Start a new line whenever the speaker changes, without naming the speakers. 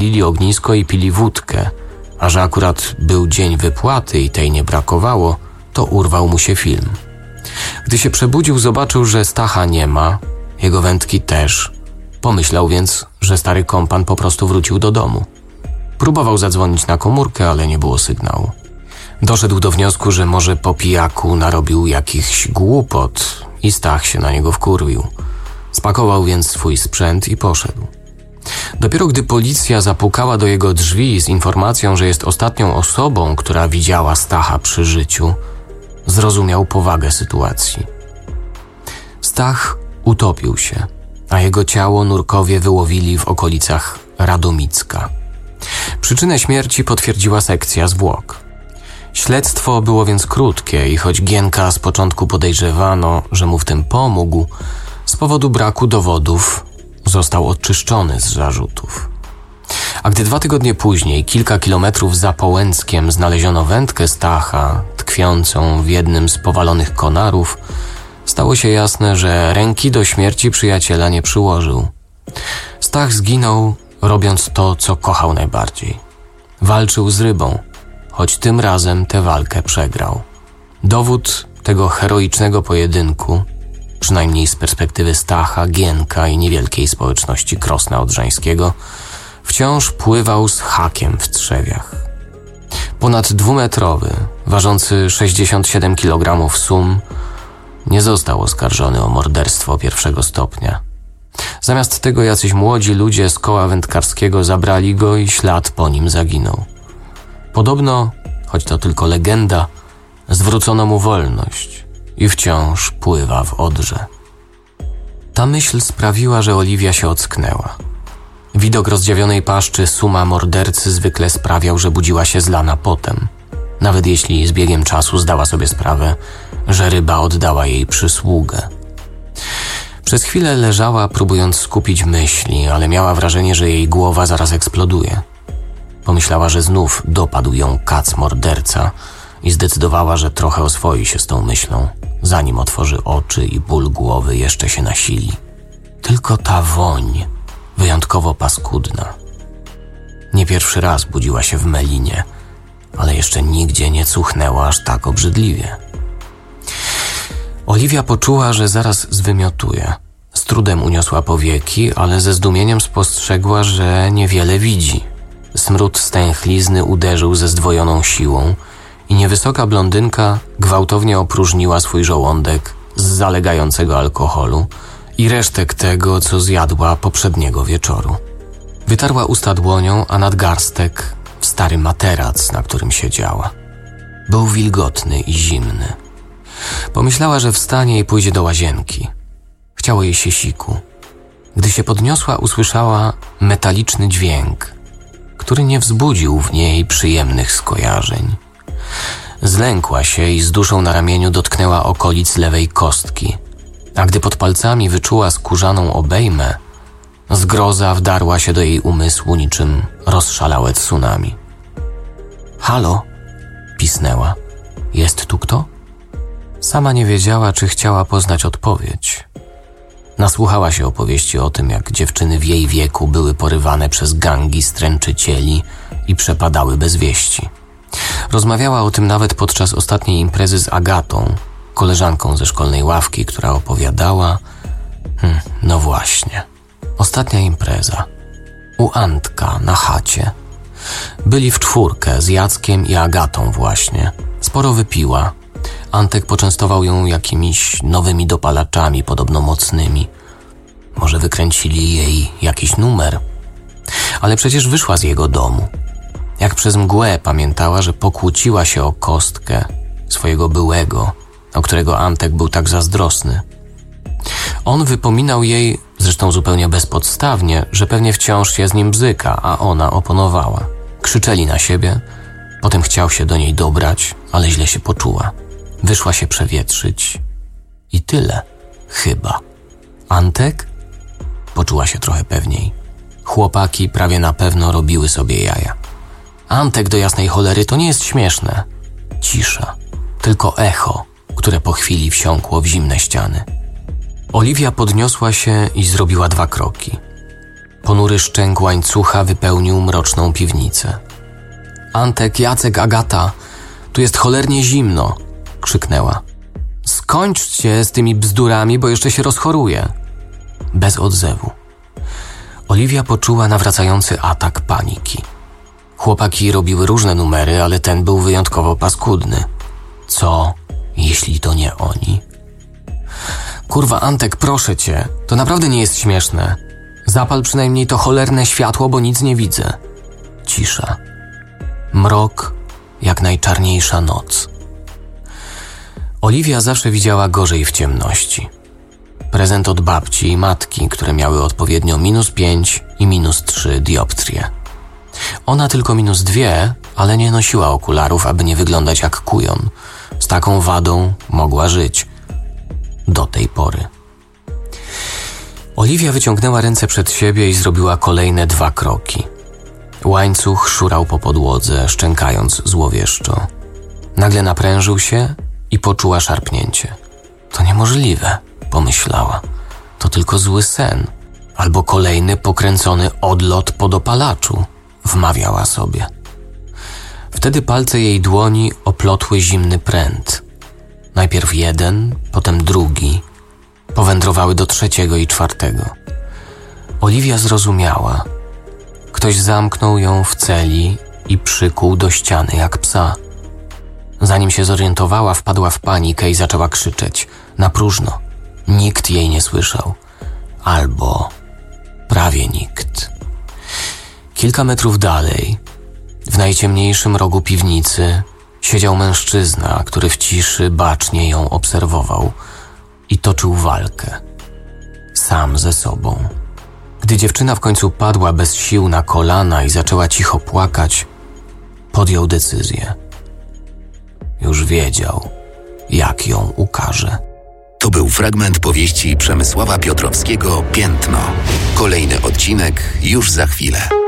Pili ognisko i pili wódkę, a że akurat był dzień wypłaty i tej nie brakowało, to urwał mu się film. Gdy się przebudził, zobaczył, że Stacha nie ma, jego wędki też. Pomyślał więc, że stary kompan po prostu wrócił do domu. Próbował zadzwonić na komórkę, ale nie było sygnału. Doszedł do wniosku, że może po pijaku narobił jakichś głupot i Stach się na niego wkurwił. Spakował więc swój sprzęt i poszedł. Dopiero gdy policja zapukała do jego drzwi z informacją, że jest ostatnią osobą, która widziała Stacha przy życiu, zrozumiał powagę sytuacji. Stach utopił się, a jego ciało nurkowie wyłowili w okolicach Radomicka. Przyczynę śmierci potwierdziła sekcja zwłok. Śledztwo było więc krótkie i choć Gienka z początku podejrzewano, że mu w tym pomógł, z powodu braku dowodów został oczyszczony z zarzutów. A gdy 2 tygodnie później, kilka kilometrów za Połęckiem, znaleziono wędkę Stacha tkwiącą w jednym z powalonych konarów, stało się jasne, że ręki do śmierci przyjaciela nie przyłożył. Stach zginął, robiąc to, co kochał najbardziej. Walczył z rybą, choć tym razem tę walkę przegrał. Dowód tego heroicznego pojedynku, przynajmniej z perspektywy Stacha, Gienka i niewielkiej społeczności Krosna Odrzańskiego, wciąż pływał z hakiem w trzewiach. Ponad 2-metrowy, ważący 67 kg sum, nie został oskarżony o morderstwo 1. stopnia. Zamiast tego jacyś młodzi ludzie z koła wędkarskiego zabrali go i ślad po nim zaginął. Podobno, choć to tylko legenda, zwrócono mu wolność i wciąż pływa w Odrze. Ta myśl sprawiła, że Oliwia się ocknęła. Widok rozdziawionej paszczy suma mordercy zwykle sprawiał, że budziła się zlana potem, nawet jeśli z biegiem czasu zdała sobie sprawę, że ryba oddała jej przysługę. Przez chwilę leżała, próbując skupić myśli, ale miała wrażenie, że jej głowa zaraz eksploduje. Pomyślała, że znów dopadł ją kac morderca i zdecydowała, że trochę oswoi się z tą myślą, zanim otworzy oczy i ból głowy jeszcze się nasili. Tylko ta woń, wyjątkowo paskudna. Nie pierwszy raz budziła się w Melinie, ale jeszcze nigdzie nie cuchnęła aż tak obrzydliwie. Oliwia poczuła, że zaraz zwymiotuje. Z trudem uniosła powieki, ale ze zdumieniem spostrzegła, że niewiele widzi. Smród stęchlizny uderzył ze zdwojoną siłą i niewysoka blondynka gwałtownie opróżniła swój żołądek z zalegającego alkoholu i resztek tego, co zjadła poprzedniego wieczoru. Wytarła usta dłonią, a nadgarstek w stary materac, na którym siedziała. Był wilgotny i zimny. Pomyślała, że wstanie i pójdzie do łazienki. Chciało jej się siku. Gdy się podniosła, usłyszała metaliczny dźwięk, który nie wzbudził w niej przyjemnych skojarzeń. Zlękła się i z duszą na ramieniu dotknęła okolic lewej kostki, a gdy pod palcami wyczuła skórzaną obejmę, zgroza wdarła się do jej umysłu niczym rozszalałe tsunami. Halo? Pisnęła. Jest tu kto? Sama nie wiedziała, czy chciała poznać odpowiedź. Nasłuchała się opowieści o tym, jak dziewczyny w jej wieku były porywane przez gangi stręczycieli i przepadały bez wieści. Rozmawiała o tym nawet podczas ostatniej imprezy z Agatą, koleżanką ze szkolnej ławki, która opowiadała... No właśnie, ostatnia impreza. U Antka na chacie. Byli w 4 z Jackiem i Agatą właśnie. Sporo wypiła. Antek poczęstował ją jakimiś nowymi dopalaczami, podobno mocnymi. Może wykręcili jej jakiś numer. Ale przecież wyszła z jego domu. Jak przez mgłę pamiętała, że pokłóciła się o kostkę swojego byłego, o którego Antek był tak zazdrosny. On wypominał jej, zresztą zupełnie bezpodstawnie, że pewnie wciąż się z nim bzyka, a ona oponowała. Krzyczeli na siebie, potem chciał się do niej dobrać, ale źle się poczuła. Wyszła się przewietrzyć i tyle, chyba. Antek? Poczuła się trochę pewniej. Chłopaki prawie na pewno robiły sobie jaja. Antek do jasnej cholery, to nie jest śmieszne. Cisza, tylko echo, które po chwili wsiąkło w zimne ściany. Oliwia podniosła się i zrobiła 2 kroki. Ponury szczęk łańcucha wypełnił mroczną piwnicę. Antek, Jacek, Agata, tu jest cholernie zimno, krzyknęła. Skończcie z tymi bzdurami, bo jeszcze się rozchoruję. Bez odzewu. Oliwia poczuła nawracający atak paniki. Chłopaki robiły różne numery, ale ten był wyjątkowo paskudny. Co, jeśli to nie oni? Kurwa, Antek, proszę cię, to naprawdę nie jest śmieszne. Zapal przynajmniej to cholerne światło, bo nic nie widzę. Cisza. Mrok, jak najczarniejsza noc. Oliwia zawsze widziała gorzej w ciemności. Prezent od babci i matki, które miały odpowiednio -5 i -3 dioptrie. Ona tylko -2, ale nie nosiła okularów, aby nie wyglądać jak kujon. Z taką wadą mogła żyć. Do tej pory. Oliwia wyciągnęła ręce przed siebie i zrobiła kolejne 2 kroki. Łańcuch szurał po podłodze, szczękając złowieszczo. Nagle naprężył się i poczuła szarpnięcie. To niemożliwe, pomyślała. To tylko zły sen. Albo kolejny pokręcony odlot po dopalaczu, wmawiała sobie. Wtedy palce jej dłoni oplotły zimny pręt. Najpierw jeden, potem drugi. Powędrowały do 3. i 4. Oliwia zrozumiała. Ktoś zamknął ją w celi i przykuł do ściany jak psa. Zanim się zorientowała, wpadła w panikę i zaczęła krzyczeć. Na próżno. Nikt jej nie słyszał. Albo prawie nikt. Kilka metrów dalej, w najciemniejszym rogu piwnicy, siedział mężczyzna, który w ciszy bacznie ją obserwował i toczył walkę. Sam ze sobą. Gdy dziewczyna w końcu padła bez sił na kolana i zaczęła cicho płakać, podjął decyzję. Już wiedział, jak ją ukarze.
To był fragment powieści Przemysława Piotrowskiego Piętno. Kolejny odcinek już za chwilę.